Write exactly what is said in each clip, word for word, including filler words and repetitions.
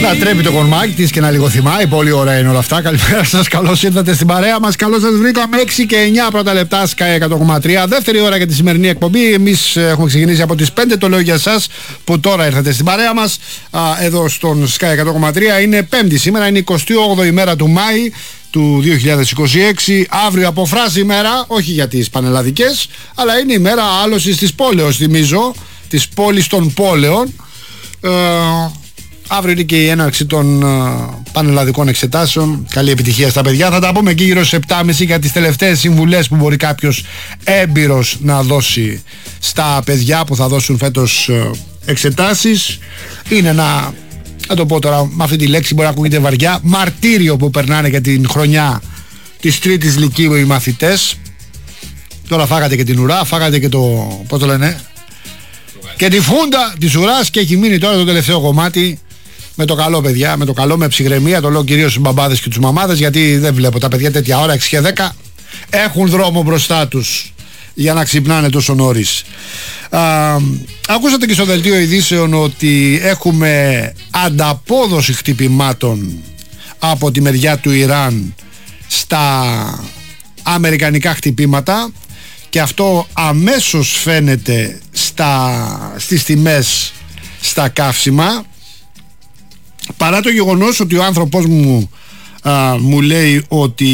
Να τρέπει το κορμάκι της και να λιγοθυμάει. Πολύ ωραία είναι όλα αυτά. Καλημέρα σας, καλώς ήρθατε στην παρέα μας. Καλώς σας βρήκαμε. Έξι και εννιά πρώτα λεπτά Sky εκατό κόμμα τρία. Δεύτερη ώρα για τη σημερινή εκπομπή. Εμείς έχουμε ξεκινήσει από τις πέντε. Το λέω για εσάς που τώρα ήρθατε στην παρέα μας. Α, εδώ στον Sky εκατό κόμμα τρία. Είναι Πέμπτη σήμερα. Είναι εικοστή όγδοη ημέρα του Μάη του δύο χιλιάδες είκοσι έξι. Αύριο αποφράζει ημέρα. Όχι για τις πανελλαδικές, αλλά είναι η μέρα άλωσης της πόλεως, θυμίζω. Της πόλης των πόλεων. Ε, Αύριο είναι και η έναρξη των uh, πανελλαδικών εξετάσεων. Καλή επιτυχία στα παιδιά. Θα τα πούμε εκεί γύρω στις επτά και μισή για τις τελευταίες συμβουλές που μπορεί κάποιος έμπειρος να δώσει στα παιδιά που θα δώσουν φέτος uh, εξετάσεις. Είναι ένα, να το πω τώρα με αυτή τη λέξη μπορεί να ακούγεται βαριά, μαρτύριο που περνάνε για την χρονιά της τρίτης λυκείου οι μαθητές. Τώρα φάγατε και την ουρά, φάγατε και το, πώς το λένε, και τη φούντα της ουράς, και έχει μείνει τώρα το τελευταίο κομμάτι. Με το καλό, παιδιά, με το καλό, με ψυχραιμία. Το λέω κυρίως στους μπαμπάδες και τους μαμάδες, γιατί δεν βλέπω τα παιδιά τέτοια ώρα, έξι και δέκα, έχουν δρόμο μπροστά τους για να ξυπνάνε τόσο νωρίς. Α, ακούσατε και στο δελτίο ειδήσεων ότι έχουμε ανταπόδοση χτυπημάτων από τη μεριά του Ιράν στα αμερικανικά χτυπήματα, και αυτό αμέσως φαίνεται στα, στις τιμές στα καύσιμα. Παρά το γεγονός ότι ο άνθρωπός μου α, μου λέει ότι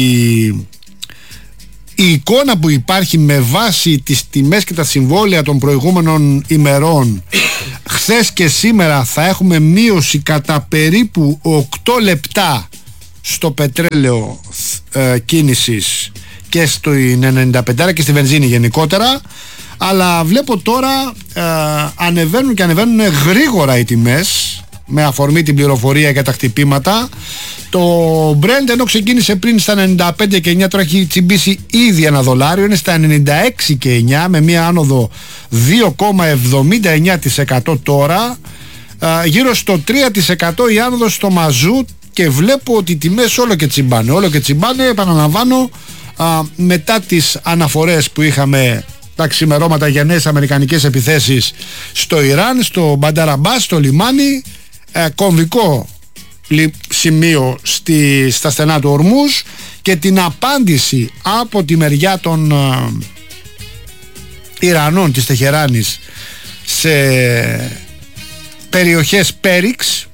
η εικόνα που υπάρχει με βάση τις τιμές και τα συμβόλαια των προηγούμενων ημερών, χθες και σήμερα θα έχουμε μείωση κατά περίπου οκτώ λεπτά στο πετρέλαιο ε, κίνησης και στο ενενήντα πέντε και στη βενζίνη γενικότερα. Αλλά βλέπω τώρα ε, ανεβαίνουν και ανεβαίνουν γρήγορα οι τιμές, με αφορμή την πληροφορία για τα χτυπήματα. Το Brent, ενώ ξεκίνησε πριν στα ενενήντα πέντε και εννιά, τώρα έχει τσιμπήσει ήδη ένα δολάριο, είναι στα ενενήντα έξι και εννιά, με μία άνοδο δύο κόμμα εβδομήντα εννιά τοις εκατό τώρα. Α, γύρω στο τρία τοις εκατό η άνοδος στο μαζούτ, και βλέπω ότι οι τιμές όλο και τσιμπάνε, όλο και τσιμπάνε, επαναλαμβάνω, α, μετά τις αναφορές που είχαμε τα ξημερώματα για νέες αμερικανικές επιθέσεις στο Ιράν, στο Μπανταραμπά, στο λιμάνι, ε, κομβικό σημείο στη, στα στενά του Ορμούζ, και την απάντηση από τη μεριά των ε, Ιρανών της Τεχεράνης σε περιοχές Πέριξ,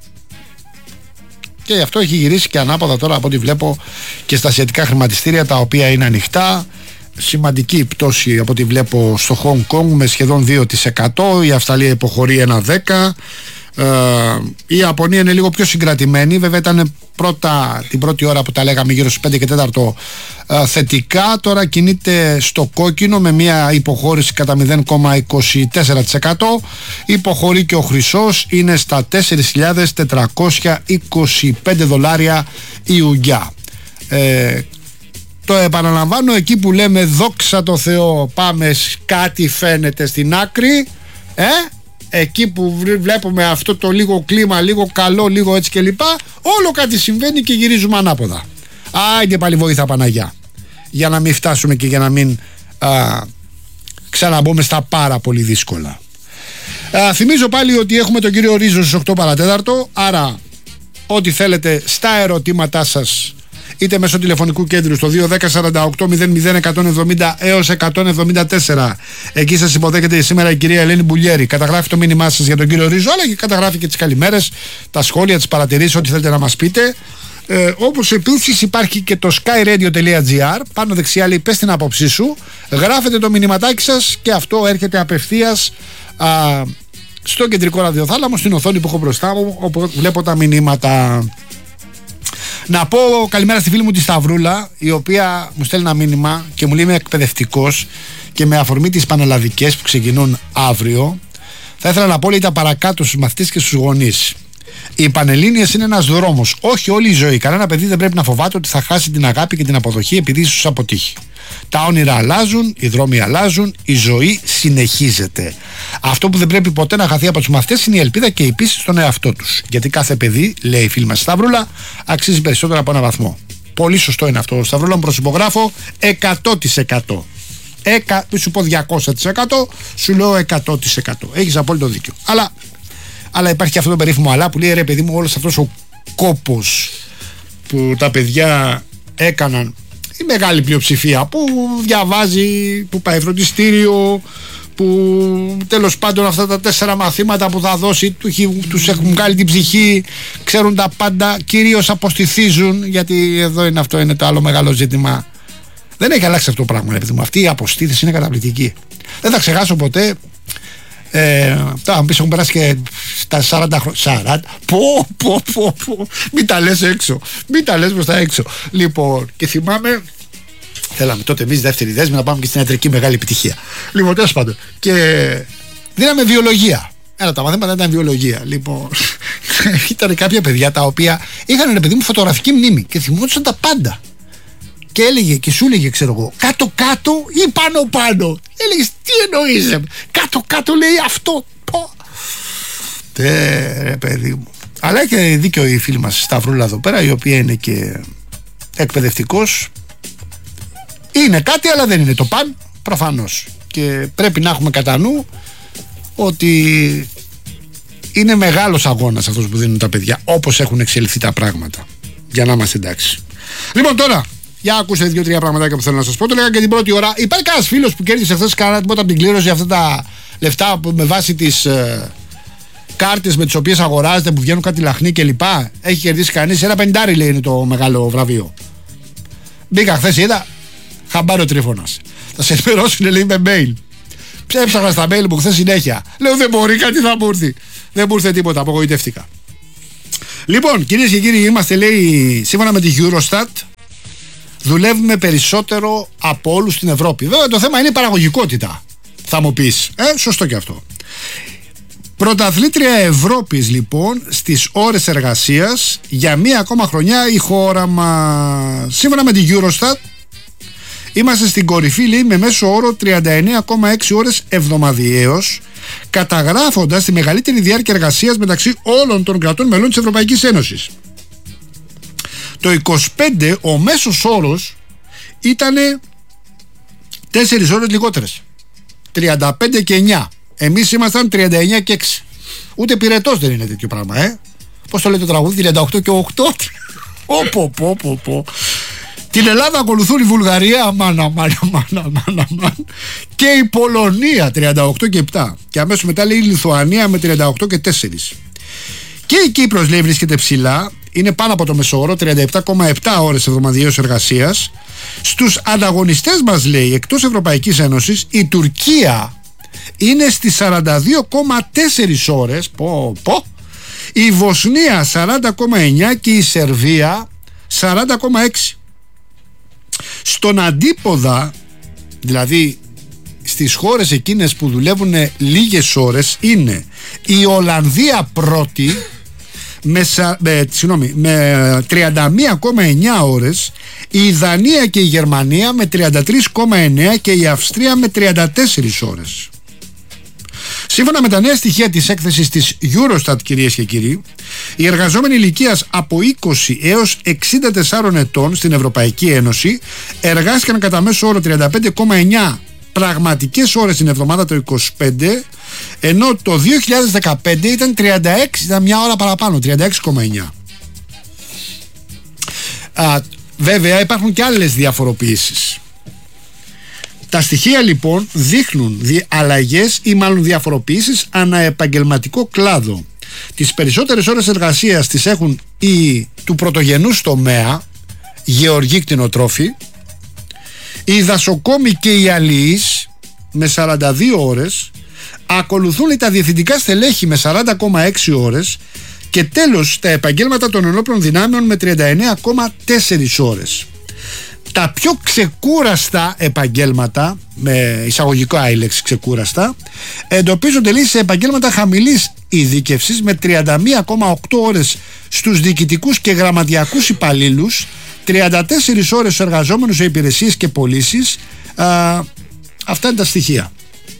και γι' αυτό έχει γυρίσει και ανάποδα τώρα από ό,τι βλέπω και στα ασιατικά χρηματιστήρια, τα οποία είναι ανοιχτά. Σημαντική πτώση από ό,τι βλέπω στο Χονγκ Κονγκ με σχεδόν δύο τοις εκατό. Η Αυστραλία υποχωρεί ένα δέκα. Ε, η Ιαπωνία είναι λίγο πιο συγκρατημένη. Βέβαια ήταν πρώτα, την πρώτη ώρα που τα λέγαμε γύρω στις πέντε και τέσσερα ε, θετικά. Τώρα κινείται στο κόκκινο με μια υποχώρηση κατά μηδέν κόμμα είκοσι τέσσερα τοις εκατό. Υποχωρεί και ο χρυσός, είναι στα τέσσερις χιλιάδες τετρακόσια είκοσι πέντε δολάρια η ουγγιά. Ε, Το επαναλαμβάνω, εκεί που λέμε δόξα τω Θεώ, πάμε, κάτι φαίνεται στην άκρη, ε? Εκεί που βλέπουμε αυτό το λίγο κλίμα, λίγο καλό, λίγο έτσι και λοιπά, όλο κάτι συμβαίνει και γυρίζουμε ανάποδα. Άιντε πάλι βοήθα Παναγιά, για να μην φτάσουμε και για να μην α, ξαναμπούμε στα πάρα πολύ δύσκολα. Α, θυμίζω πάλι ότι έχουμε τον κύριο Ρίζο στις οκτώ παρά τέταρτο, άρα ό,τι θέλετε στα ερωτήματά σας, είτε μέσω τηλεφωνικού κέντρου στο δύο ένα μηδέν σαράντα οκτώ μηδέν μηδέν εκατόν εβδομήντα έως εκατόν εβδομήντα τέσσερα. Εκεί σας υποδέχεται σήμερα η κυρία Ελένη Μπουλιέρη. Καταγράφει το μήνυμά σας για τον κύριο Ρίζο, αλλά και καταγράφει και τις καλημέρες, τα σχόλια, τις παρατηρήσεις, ό,τι θέλετε να μας πείτε. Ε, όπως επίσης υπάρχει και το skyradio.gr. Πάνω δεξιά λέει πες την άποψή σου. Γράφετε το μηνυματάκι σας και αυτό έρχεται απευθείας α, στο κεντρικό ραδιοθάλαμο, στην οθόνη που έχω μπροστά μου, όπου βλέπω τα μηνύματα. Να πω καλημέρα στη φίλη μου τη Σταυρούλα, η οποία μου στέλνει ένα μήνυμα και μου λέει είμαι εκπαιδευτικός και με αφορμή τις πανελλαδικές που ξεκινούν αύριο, θα ήθελα να πω λέει τα παρακάτω στους μαθητές και στους γονείς. Οι Πανελλήνιες είναι ένας δρόμος, όχι όλη η ζωή. Κανένα παιδί δεν πρέπει να φοβάται ότι θα χάσει την αγάπη και την αποδοχή επειδή ίσως αποτύχει. Τα όνειρα αλλάζουν, οι δρόμοι αλλάζουν, η ζωή συνεχίζεται. Αυτό που δεν πρέπει ποτέ να χαθεί από τους μαθητές είναι η ελπίδα και η πίστη στον εαυτό τους. Γιατί κάθε παιδί, λέει η φίλη μας Σταυρούλα, αξίζει περισσότερο από ένα βαθμό. Πολύ σωστό είναι αυτό. Σταυρούλα, μου προσυπογράφω εκατό τοις εκατό. Εκα, σου πω διακόσια τοις εκατό, σου λέω εκατό τοις εκατό. Έχεις απόλυτο δίκιο. Αλλά, αλλά υπάρχει και αυτό το περίφημο αλλά που λέει ρε παιδί μου, όλος αυτός ο κόπος που τα παιδιά έκαναν, η μεγάλη πλειοψηφία που διαβάζει, που πάει φροντιστήριο, που τέλος πάντων αυτά τα τέσσερα μαθήματα που θα δώσει τους έχουν βγάλει την ψυχή, ξέρουν τα πάντα, κυρίως αποστηθίζουν, γιατί εδώ είναι, αυτό είναι το άλλο μεγάλο ζήτημα. Δεν έχει αλλάξει αυτό το πράγμα, επειδή μου αυτή η αποστήθηση είναι καταπληκτική. Δεν θα ξεχάσω ποτέ. Ε, τώρα μου πεις, έχουν περάσει και στα σαράντα χρόνια. σαράντα, πω πω πω πω, μην τα λες έξω, μην τα λες μπροστά έξω. Λοιπόν, και θυμάμαι, θέλαμε τότε εμείς δεύτερη δέσμη να πάμε και στην ιατρική μεγάλη επιτυχία. Λοιπόν, τέλος πάντων, και δίναμε βιολογία. Ένα τα μαθήματα ήταν βιολογία. Λοιπόν, ήταν κάποια παιδιά τα οποία είχαν, ρε παιδί μου, φωτογραφική μνήμη και θυμόντουσαν τα πάντα. Και έλεγε και σου έλεγε, ξέρω εγώ, κάτω-κάτω ή πάνω-πάνω. Έλεγε, τι εννοείς, κάτω-κάτω λέει αυτό. Πω. Τε, ρε παιδί μου. Αλλά έχει δίκιο η φίλη μας Σταυρούλα εδώ πέρα, η οποία είναι και εκπαιδευτικός. Είναι κάτι, αλλά δεν είναι το παν, προφανώς. Και πρέπει να έχουμε κατά νου ότι είναι μεγάλος αγώνας αυτός που δίνουν τα παιδιά, όπως έχουν εξελιχθεί τα πράγματα. Για να είμαστε εντάξει. Λοιπόν, τώρα, για ακούστε δύο-τρία πραγματάκια που θέλω να σας πω. Το λέγα και την πρώτη ώρα. Υπάρχει κανένας φίλος που κέρδισε χθες κανένα τίποτα από την κλήρωση, αυτά τα λεφτά που με βάση τις ε, κάρτες με τις οποίες αγοράζετε, που βγαίνουν κάτι λαχνή κλπ. Έχει κερδίσει κανείς? Ένα πεντάρι λέει είναι το μεγάλο βραβείο. Μπήκα χθες, είδα. Χαμπάρι ο Τρίφωνας. Θα σε ενημερώσουν, λέει, με mail. Ψέψαγα στα mail μου χθες συνέχεια. Λέω δεν μπορεί, κάτι θα μου έρθει. Δεν μου ήρθε τίποτα, απογοητεύτηκα. Λοιπόν, κυρίες και κύριοι, είμαστε, λέει, σύμφωνα με τη Eurostat, δουλεύουμε περισσότερο από όλους στην Ευρώπη. Βέβαια το θέμα είναι η παραγωγικότητα, θα μου πεις. Ε, σωστό και αυτό. Πρωταθλήτρια Ευρώπης λοιπόν στις ώρες εργασίας για μία ακόμα χρονιά η χώρα μας. Σύμφωνα με τη Eurostat είμαστε στην κορυφή, λέει, με μέσο όρο τριάντα εννέα κόμμα έξι ώρες εβδομαδιαίως, καταγράφοντας τη μεγαλύτερη διάρκεια εργασίας μεταξύ όλων των κρατών μελών της Ευρωπαϊκής Ένωσης. Το είκοσι πέντε ο μέσος όρος ήταν τέσσερις ώρες λιγότερες, τριάντα πέντε και εννιά. Εμείς ήμασταν τριάντα εννιά και έξι. Ούτε πυρετός δεν είναι τέτοιο πράγμα, ε. Πώς το λέει το τραγούδι, τριάντα οκτώ και οκτώ. Όπο, πω, πω, πω. Την Ελλάδα ακολουθούν η Βουλγαρία, αμάν, αμάν, αμάν, αμάν, αμάν, και η Πολωνία τριάντα οκτώ και επτά. Και αμέσως μετά λέει η Λιθουανία με τριάντα οκτώ και τέσσερα. Και η Κύπρος, λέει, βρίσκεται ψηλά, είναι πάνω από το μεσόωρο, τριάντα επτά κόμμα επτά ώρες εβδομαδιαίως εργασίας. Στους ανταγωνιστές μας, λέει, εκτός Ευρωπαϊκής Ένωσης, η Τουρκία είναι στις σαράντα δύο κόμμα τέσσερα ώρες, πω, πω, η Βοσνία σαράντα κόμμα εννιά και η Σερβία σαράντα κόμμα έξι. Στον αντίποδα, δηλαδή στις χώρες εκείνες που δουλεύουν λίγες ώρες, είναι η Ολλανδία πρώτη με, με, συγγνώμη, με τριάντα μία κόμμα εννιά ώρες, η Δανία και η Γερμανία με τριάντα τρία κόμμα εννιά και η Αυστρία με τριάντα τέσσερα ώρες. Σύμφωνα με τα νέα στοιχεία της έκθεσης της Eurostat, κυρίες και κύριοι, οι εργαζόμενοι ηλικίας από είκοσι έως εξήντα τέσσερα ετών στην Ευρωπαϊκή Ένωση εργάστηκαν κατά μέσο όρο τριάντα πέντε κόμμα εννιά πραγματικές ώρες την εβδομάδα το είκοσι πέντε, ενώ το δύο χιλιάδες δεκαπέντε ήταν τριάντα έξι, ήταν μια ώρα παραπάνω, τριάντα έξι κόμμα εννιά. Α, βέβαια υπάρχουν και άλλες διαφοροποιήσεις. Τα στοιχεία λοιπόν δείχνουν αλλαγές ή μάλλον διαφοροποιήσεις ανά επαγγελματικό κλάδο. Τις περισσότερες ώρες εργασίας τις έχουν οι του πρωτογενούς τομέα, γεωργοί, κτηνοτρόφοι, οι δασοκόμοι και οι αλληλείς με σαράντα δύο ώρες, ακολουθούν τα διευθυντικά στελέχη με σαράντα κόμμα έξι ώρες και τέλος τα επαγγέλματα των ενόπλων δυνάμεων με τριάντα εννέα κόμμα τέσσερα ώρες. Τα πιο ξεκούραστα επαγγέλματα, με εισαγωγικό η λέξη ξεκούραστα, εντοπίζονται, λέει, σε επαγγέλματα χαμηλής ειδίκευσης με τριάντα μία κόμμα οκτώ ώρες στους διοικητικούς και γραμματιακούς υπαλλήλους, τριάντα τέσσερις ώρες στους εργαζόμενους σε υπηρεσίες και πωλήσεις. Α, αυτά είναι τα στοιχεία.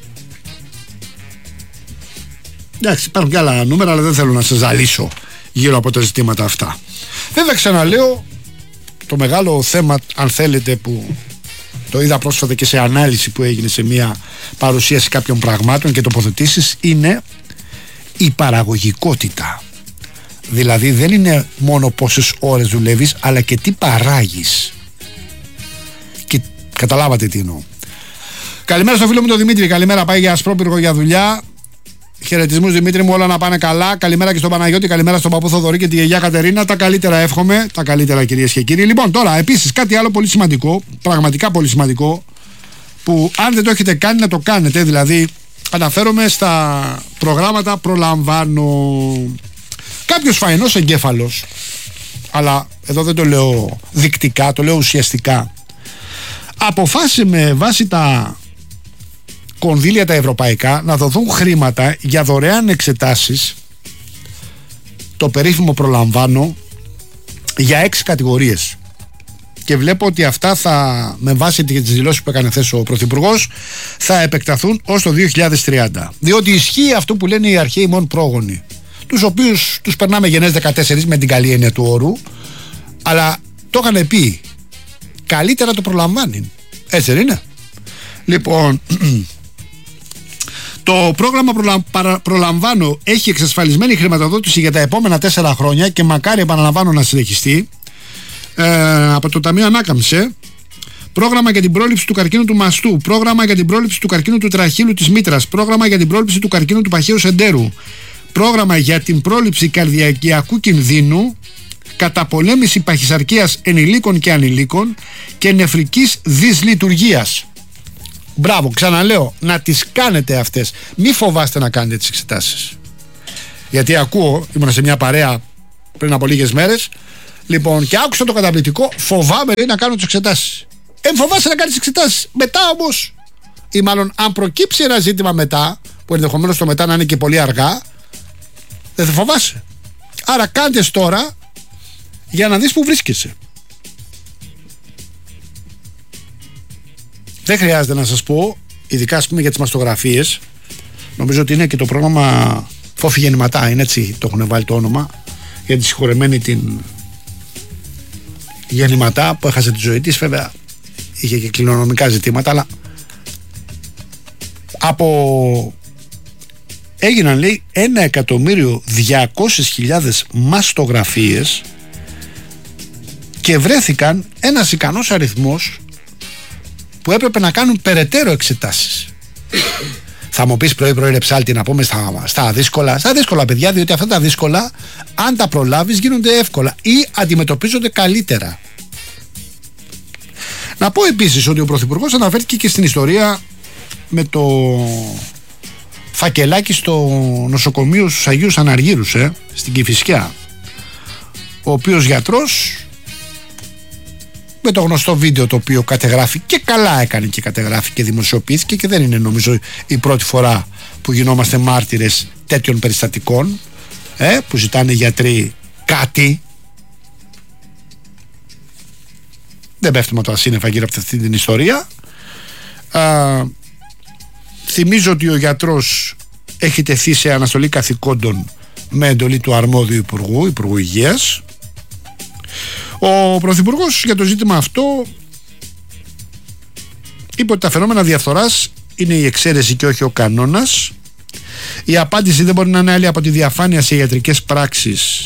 Εντάξει, υπάρχουν και άλλα νούμερα, αλλά δεν θέλω να σας ζαλίσω γύρω από τα ζητήματα αυτά. Βέβαια, ξαναλέω, το μεγάλο θέμα, αν θέλετε, που το είδα πρόσφατα και σε ανάλυση που έγινε σε μια παρουσίαση κάποιων πραγμάτων και τοποθετήσεις, είναι η παραγωγικότητα. Δηλαδή δεν είναι μόνο πόσες ώρες δουλεύεις, αλλά και τι παράγεις. Και καταλάβατε τι εννοώ. Καλημέρα στο φίλο μου τον Δημήτρη. Καλημέρα, πάει για Ασπρόπυργο για δουλειά. Χαιρετισμούς Δημήτρη μου, όλα να πάνε καλά. Καλημέρα και στον Παναγιώτη, καλημέρα στον παππού Θοδωρή και τη γιαγιά Κατερίνα. Τα καλύτερα εύχομαι, τα καλύτερα κυρίες και κύριοι. Λοιπόν, τώρα επίσης κάτι άλλο πολύ σημαντικό, πραγματικά πολύ σημαντικό, που αν δεν το έχετε κάνει να το κάνετε, δηλαδή αναφέρομαι στα προγράμματα προλαμβάνω. Κάποιος φαϊνός εγκέφαλος, αλλά εδώ δεν το λέω δεικτικά, το λέω ουσιαστικά, αποφάσισε με βάση τα κονδύλια τα ευρωπαϊκά να δοθούν χρήματα για δωρεάν εξετάσεις, το περίφημο προλαμβάνω, για έξι κατηγορίες. Και βλέπω ότι αυτά θα, με βάση τις δηλώσεις που έκανε χθες ο Πρωθυπουργός, θα επεκταθούν ως το δύο χιλιάδες τριάντα. Διότι ισχύει αυτό που λένε οι αρχαίοι μόν πρόγονοι, τους οποίους τους περνάμε γενές δεκατέσσερα με την καλή έννοια του όρου, αλλά το είχαν πει, καλύτερα το προλαμβάνει. Έτσι δεν είναι? Λοιπόν, το πρόγραμμα προλα... παρα... προλαμβάνω έχει εξασφαλισμένη χρηματοδότηση για τα επόμενα τέσσερα χρόνια και μακάρι, επαναλαμβάνω, να συνεχιστεί ε, από το Ταμείο Ανάκαμψη. Πρόγραμμα για την πρόληψη του καρκίνου του μαστού, πρόγραμμα για την πρόληψη του καρκίνου του τραχύλου της μήτρας, πρόγραμμα για την πρόληψη του καρκίνου του παχαίου σεντέρου, πρόγραμμα για την πρόληψη καρδιακιακού κινδύνου, καταπολέμηση παχυσαρκίας ενηλίκων και ανηλίκων και νεφρικής δυσλειτουργίας. Μπράβο, ξαναλέω, να τις κάνετε αυτές. Μη φοβάστε να κάνετε τις εξετάσεις. Γιατί ακούω, ήμουν σε μια παρέα πριν από λίγες μέρες, λοιπόν, και άκουσα το καταπληκτικό, φοβάμαι να κάνω τις εξετάσεις. Εν φοβάσαι να κάνεις τις εξετάσεις. Μετά όμως, ή μάλλον αν προκύψει ένα ζήτημα μετά, που ενδεχομένως το μετά να είναι και πολύ αργά, δεν θα φοβάσαι. Άρα κάντε τώρα για να δεις που βρίσκεσαι. Δεν χρειάζεται να σας πω, ειδικά ας πούμε για τις μαστογραφίες, νομίζω ότι είναι και το πρόγραμμα Φόφη Γεννηματά, είναι έτσι το έχουν βάλει το όνομα, για τη συγχωρεμένη την Γεννηματά που έχασε τη ζωή της. Βέβαια είχε και κληρονομικά ζητήματα, αλλά από έγιναν, λέει, ένα εκατομμύριο διακόσιες χιλιάδες μαστογραφίες και βρέθηκαν ένας ικανός αριθμός που έπρεπε να κάνουν περαιτέρω εξετάσεις. Θα μου πεις πρωί πρωί ρε ψάλτη να πούμε στα, στα δύσκολα. Στα δύσκολα, παιδιά, διότι αυτά τα δύσκολα, αν τα προλάβεις, γίνονται εύκολα ή αντιμετωπίζονται καλύτερα. Να πω επίσης ότι ο Πρωθυπουργός αναφέρθηκε και στην ιστορία με το φακελάκι στο νοσοκομείο στους Αγίους Αναργύρους, ε, στην Κηφισιά, ο οποίος γιατρός, με το γνωστό βίντεο το οποίο κατεγράφει, και καλά έκανε και κατεγράφει και δημοσιοποιήθηκε, και δεν είναι νομίζω η πρώτη φορά που γινόμαστε μάρτυρες τέτοιων περιστατικών, ε, που ζητάνε γιατροί κάτι. Δεν πέφτουμε τώρα σύννεφα γύρω από αυτή την ιστορία. Α, θυμίζω ότι ο γιατρός έχει τεθεί σε αναστολή καθηκόντων με εντολή του αρμόδιου Υπουργού, Υπουργού Υγείας. Ο Πρωθυπουργός για το ζήτημα αυτό είπε ότι τα φαινόμενα διαφθοράς είναι η εξαίρεση και όχι ο κανόνας. Η απάντηση δεν μπορεί να είναι άλλη από τη διαφάνεια σε ιατρικές πράξεις,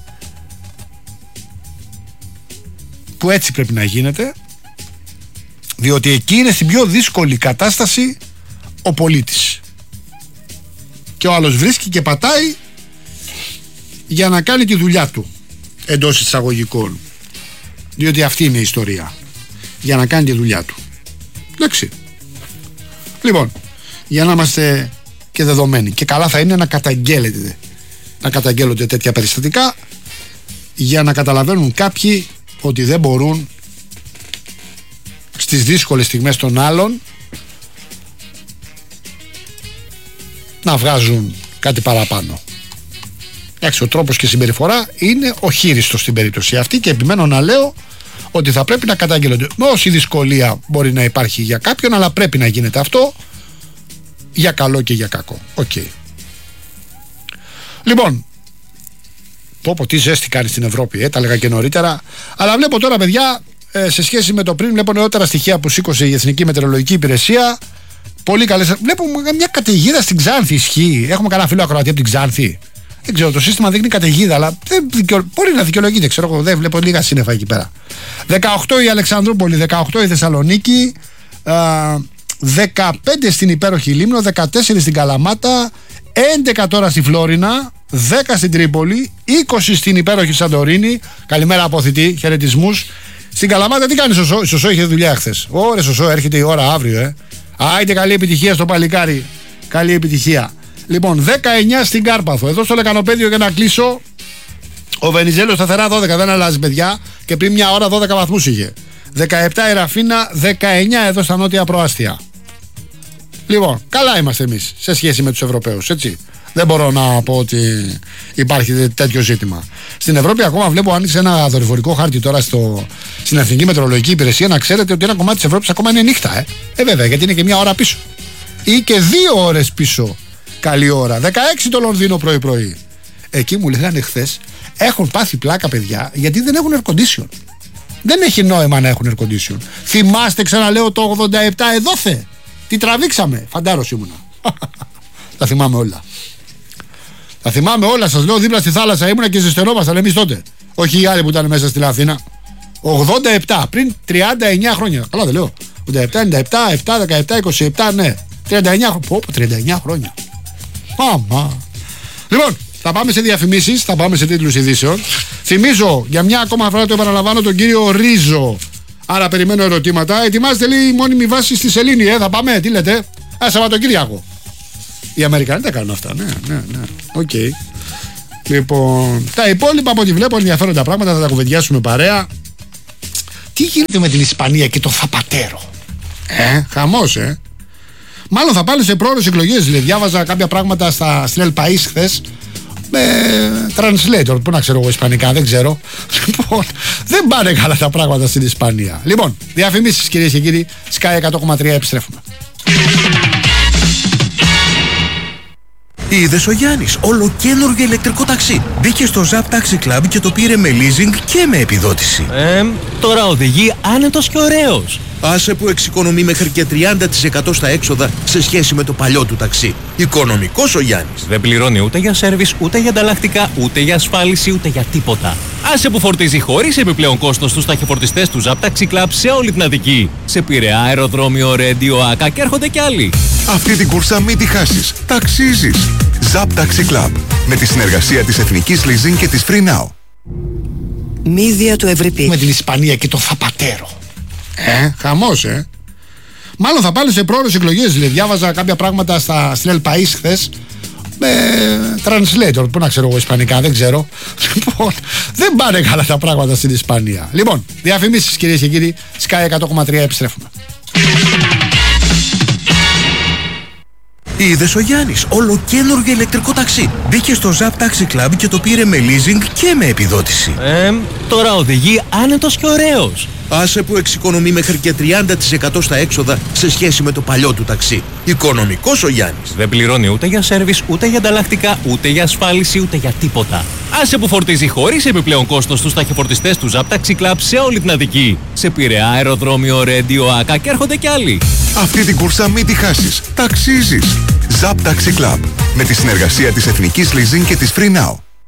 που έτσι πρέπει να γίνεται, διότι εκεί είναι στην πιο δύσκολη κατάσταση ο πολίτης και ο άλλος βρίσκει και πατάει για να κάνει τη δουλειά του, εντός εισαγωγικών, διότι αυτή είναι η ιστορία, για να κάνει τη δουλειά του. Εντάξει. Λοιπόν, για να είμαστε και δεδομένοι, και καλά θα είναι να καταγγέλλετε, να καταγγέλλονται τέτοια περιστατικά, για να καταλαβαίνουν κάποιοι ότι δεν μπορούν στις δύσκολες στιγμές των άλλων να βγάζουν κάτι παραπάνω. Εντάξει, ο τρόπος και συμπεριφορά είναι ο χείριστος στην περίπτωση αυτή, και επιμένω να λέω ότι θα πρέπει να καταγγέλλονται. Με όση δυσκολία μπορεί να υπάρχει για κάποιον, αλλά πρέπει να γίνεται αυτό, για καλό και για κακό. Οκ. Okay. Λοιπόν, πω πω τι ζέστη κάνει στην Ευρώπη, ε, τα έλεγα και νωρίτερα, αλλά βλέπω τώρα, παιδιά, ε, σε σχέση με το πριν, βλέπω νεότερα στοιχεία που σήκωσε η Εθνική Μετεωρολογική Υπηρεσία. Πολύ καλές. Βλέπω μια καταιγίδα στην Ξάνθη, ισχύει? Έχουμε κανένα φίλο ακροατή από την Ξάνθη? Δεν ξέρω, το σύστημα δείχνει καταιγίδα, αλλά δεν δικαιω... μπορεί να δικαιολογείται. Ξέρω εγώ, δεν βλέπω λίγα σύννεφα εκεί πέρα. δεκαοκτώ η Αλεξανδρούπολη, δεκαοκτώ η Θεσσαλονίκη, δεκαπέντε στην υπέροχη Λίμνο, δεκατέσσερα στην Καλαμάτα, έντεκα τώρα στη Φλόρινα, δέκα στην Τρίπολη, είκοσι στην υπέροχη Σαντορίνη. Καλημέρα αποθητή, χαιρετισμούς. Στην Καλαμάτα τι κάνει Σωσό? Η Σωσό είχε δουλειά χθες. Ωρε Σωσό, έρχεται η ώρα αύριο, ε. Άιντε, καλή επιτυχία στο παλικάρι. Καλή επιτυχία. Λοιπόν, δεκαεννιά στην Κάρπαθο. Εδώ στο Λεκανοπέδιο για να κλείσω. Ο Βενιζέλος σταθερά δώδεκα, δεν αλλάζει παιδιά. Και πριν μια ώρα δώδεκα βαθμούς είχε. δεκαεπτά η Ραφίνα, δεκαεννιά εδώ στα νότια προάστια. Λοιπόν, καλά είμαστε εμείς σε σχέση με τους Ευρωπαίους, έτσι. Δεν μπορώ να πω ότι υπάρχει τέτοιο ζήτημα. Στην Ευρώπη ακόμα βλέπω, άνοιξε ένα δορυφορικό χάρτη τώρα στο, στην Εθνική Μετεωρολογική Υπηρεσία, να ξέρετε ότι ένα κομμάτι της Ευρώπης ακόμα είναι νύχτα, ε. Ε, βέβαια, γιατί είναι και μια ώρα πίσω. Ή και δύο ώρες πίσω. Καλή ώρα. δεκαέξι το Λονδίνο πρωί-πρωί. Εκεί μου λέγανε χθες, έχουν πάθει πλάκα παιδιά, γιατί δεν έχουν air condition. Δεν έχει νόημα να έχουν air condition. Θυμάστε, ξαναλέω, το ογδόντα επτά εδώθε. Τι τραβήξαμε. Φαντάρος ήμουνα. Τα θυμάμαι όλα. Τα θυμάμαι όλα, σας λέω, δίπλα στη θάλασσα ήμουνα και ζεστερόμασταν εμείς τότε. Όχι οι άλλοι που ήταν μέσα στην Αθήνα. ογδόντα επτά, πριν τριάντα εννιά χρόνια. Καλά δεν λέω. ογδόντα επτά, ενενήντα επτά, επτά, δεκαεπτά, είκοσι επτά, ναι. τριάντα εννιά χρόνια. Πω, τριάντα εννιά χρόνια. Μάμα. Λοιπόν, θα πάμε σε διαφημίσεις, θα πάμε σε τίτλους ειδήσεων. Θυμίζω για μια ακόμα φορά, το επαναλαμβάνω, τον κύριο Ρίζο. Άρα περιμένω ερωτήματα. Ετοιμάζεται, λέει, η μόνιμη βάση στη Σελήνη, ε, θα πάμε, τι λέτε. Α, Σαββατοκύριακο. Οι Αμερικανοί τα κάνουν αυτά, ναι, ναι, ναι. Οκ. Okay. Λοιπόν, τα υπόλοιπα από ό,τι βλέπω ενδιαφέροντα πράγματα, θα τα κουβεντιάσουμε παρέα. Τι γίνεται με την Ισπανία και το Θαπατέρο? Ε, χαμός, ε. Μάλλον θα πάνε σε πρόορες εκλογές. Δηλαδή, διάβαζα κάποια πράγματα στα, στην El País χθες με translator. Πού να ξέρω εγώ ισπανικά, δεν ξέρω. Λοιπόν, δεν πάνε καλά τα πράγματα στην Ισπανία. Λοιπόν, διαφημίσεις κυρίες και κύριοι. Sky εκατό κόμμα τρία, επιστρέφουμε. Είδες ο Γιάννης, ολοκαίνουργιο ηλεκτρικό ταξί. Μπήκε στο Zap Taxi Club και το πήρε με leasing και με επιδότηση. Ε, τώρα οδηγεί άνετος και ωραίος. Άσε που εξοικονομεί μέχρι και τριάντα τοις εκατό στα έξοδα σε σχέση με το παλιό του ταξί. Οικονομικός ο Γιάννης. Δεν πληρώνει ούτε για σέρβις, ούτε για ανταλλακτικά, ούτε για ασφάλιση, ούτε για τίποτα. Άσε που φορτίζει χωρίς επιπλέον κόστος τους ταχυφορτιστές του Zap Taxi Club σε όλη την Αττική. Σε Πειραιά, αεροδρόμιο, Ρέντιο, Άκα και έρχονται κι άλλοι. Αυτή την κούρσα μην τη χάσεις. Ταξίζεις. Zap Taxi Club. Με τη συνεργασία της Εθνικής Leasing και της Free Now. Μύδια του Ευρυπή. Με την Ισπανία και το Θαπατέρο. Ε, χαμός, ε. Μάλλον θα πάνε σε πρόορες εκλογές. Δηλαδή, διάβαζα κάποια πράγματα στα, στην El País χθες με translator. Πού να ξέρω εγώ ισπανικά, δεν ξέρω. Λοιπόν, δεν πάνε καλά τα πράγματα στην Ισπανία. Λοιπόν, διαφημίσεις κυρίες και κύριοι. Sky εκατό κόμμα τρία, επιστρέφουμε. Είδες ο Γιάννης, ολοκαίνουργιο ηλεκτρικό ταξί. Μπήκε στο Zap Taxi Club και το πήρε με leasing και με επιδότηση. Ε, τώρα οδηγεί άνετος και ωραίος. Άσε που εξοικονομεί μέχρι και τριάντα τοις εκατό στα έξοδα σε σχέση με το παλιό του ταξί. Οικονομικός ο Γιάννης. Δεν πληρώνει ούτε για σέρβις, ούτε για ανταλλακτικά, ούτε για ασφάλιση, ούτε για τίποτα. Άσε που φορτίζει χωρίς επιπλέον κόστος τους ταχυφορτιστές του Zap Taxi Club σε όλη την Αττική. Σε Πειραιά, αεροδρόμιο, Ρέντιο, Άκα και έρχονται κι άλλοι. Αυτή την κούρσα μην τη χάσεις. Ταξίζεις. Zap Taxi Club. Με τη συνεργασία της Εθνικής Leasing και της Free Now.